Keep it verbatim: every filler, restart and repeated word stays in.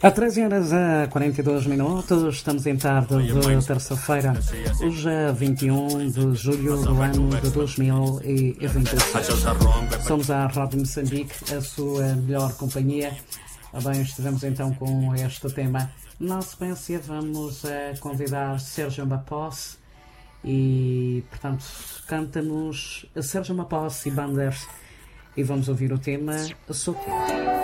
Há treze horas a quarenta e dois minutos, estamos em tarde de terça-feira, hoje é vinte e um de julho do ano de dois mil e vinte e seis. Somos a Rádio Moçambique, a sua melhor companhia. Bem, estivemos então com este tema. Na sequência vamos uh, convidar Sérgio Maposse e, portanto, canta-nos Sérgio Maposse e Banders e vamos ouvir o tema Socorro.